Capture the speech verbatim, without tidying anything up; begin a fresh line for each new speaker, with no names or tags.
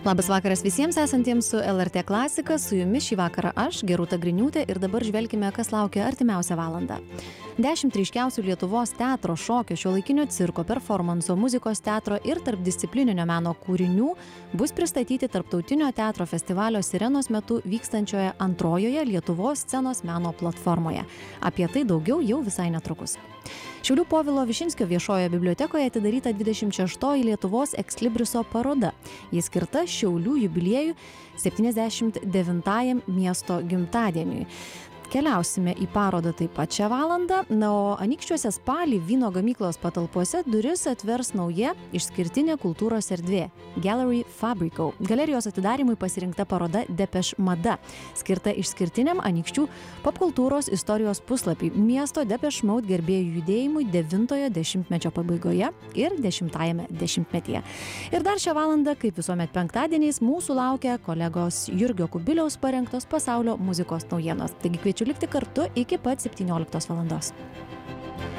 Labas vakaras visiems esantiems su L R T Klasika, su jumis šį vakarą aš, Gerūta Griniūtė, ir dabar žvelkime, kas laukia artimiausią valandą. Dešimt ryškiausių Lietuvos teatro, šokio, šiuolaikinio cirko, performanso, muzikos teatro ir tarpdisciplininio meno kūrinių bus pristatyti Tarptautinio teatro festivalio Sirenos metu vykstančioje antrojoje Lietuvos scenos meno platformoje. Apie tai daugiau jau visai netrukus. Šiaulių Povilo Višinskio viešojoje bibliotekoje atidaryta dvidešimt šeštoji Lietuvos Ekslibriso paroda. Ji skirta Šiaulių jubiliejų septyniasdešimt devintajam miesto gimtadieniui. Keliausime į parodą taip pat šią valandą, na, o Anykščiuose spalį vyno gamyklos patalpose duris atvers nauja išskirtinė kultūros erdvė – Gallery Fabrico. Galerijos atidarymui pasirinkta paroda Depeche Mada, skirta išskirtiniam Anykščių popkultūros istorijos puslapį miesto Depeche Mode gerbėjų judėjimui devintojo dešimtmečio pabaigoje ir dešimtajame dešimtmetyje. Ir dar šią valandą, kaip visuomet penktadieniais, mūsų laukia kolegos Jurgio Kubiliaus parengtos pasaulio muzikos naujienos. Taigi kviečiu likti kartu iki pat septynioliktos valandos.